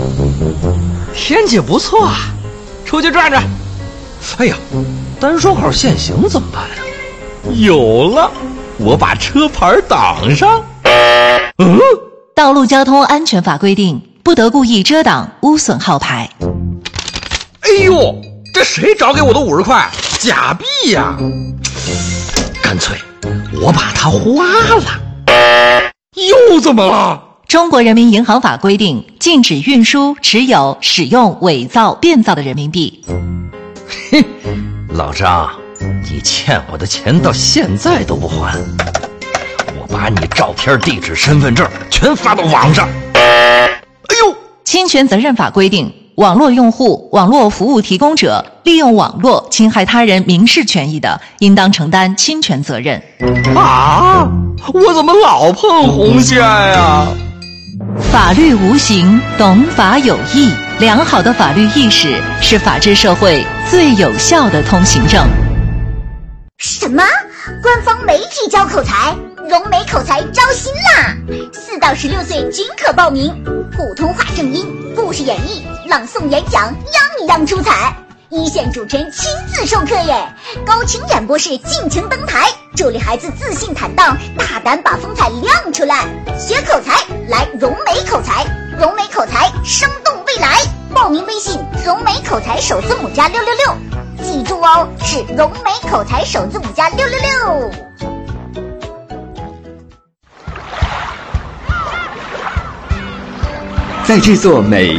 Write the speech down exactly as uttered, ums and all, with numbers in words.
天气不错啊，出去转转。哎呀，单双号限行怎么办呀？有了，我把车牌挡上。嗯， 道路交通安全法规定，不得故意遮挡、污损号牌。 哎呦，这谁找给我的五十块？假币呀！干脆我把它花了。又怎么了？ 中国人民银行法规定，禁止运输、持有、使用伪造、变造的人民币。 哼，老张，你欠我的钱到现在都不还，我把你照片、地址、身份证全发到网上。哎呦， 侵权责任法规定，网络用户、网络服务提供者利用网络侵害他人民事权益的，应当承担侵权责任。 啊，我怎么老碰红线呀？ 法律无形，懂法有益。良好的法律意识是法治社会最有效的通行证。 什么？官方媒体教口才？融媒口才招新啦！四到十六岁均可报名，普通话正音、故事演绎、朗诵演讲，样样出彩。一线主持人亲自授课耶，高清演播室尽情登台，助力孩子自信坦荡，大胆把风采亮出来。学口才，来融媒口才，融媒口才生动未来。报名微信融媒口才首字母加六六六，记住哦，是融媒口才首字母加六六六。 在这座美